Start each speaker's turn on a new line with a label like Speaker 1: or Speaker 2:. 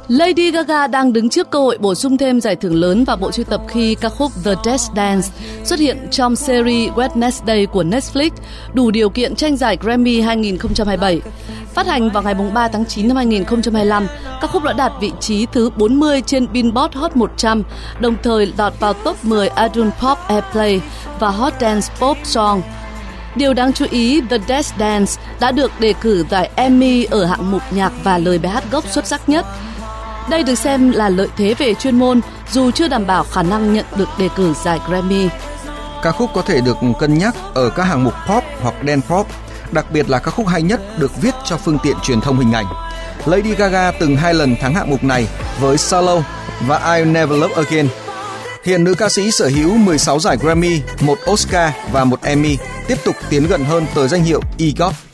Speaker 1: Lady Gaga đang đứng trước cơ hội bổ sung thêm giải thưởng lớn vào bộ sưu tập khi ca khúc The Just Dance xuất hiện trong series Wednesday của Netflix, đủ điều kiện tranh giải Grammy 2027. Phát hành vào ngày 3 tháng 9 năm 2025, ca khúc đã đạt vị trí thứ 40 trên Billboard Hot 100, đồng thời lọt vào top 10 Adult Pop Airplay và Hot Dance Pop Song. Điều đáng chú ý, The Just Dance đã được đề cử giải Emmy ở hạng mục nhạc và lời bài hát gốc xuất sắc nhất. Đây được xem là lợi thế về chuyên môn, dù chưa đảm bảo khả năng nhận được đề cử giải Grammy.
Speaker 2: Ca khúc có thể được cân nhắc ở các hạng mục pop hoặc dance pop, đặc biệt là ca khúc hay nhất được viết cho phương tiện truyền thông hình ảnh. Lady Gaga từng 2 lần thắng hạng mục này với Shallow và I'll Never Love Again. Hiện nữ ca sĩ sở hữu 16 giải Grammy, 1 Oscar và 1 Emmy, tiếp tục tiến gần hơn tới danh hiệu EGOT.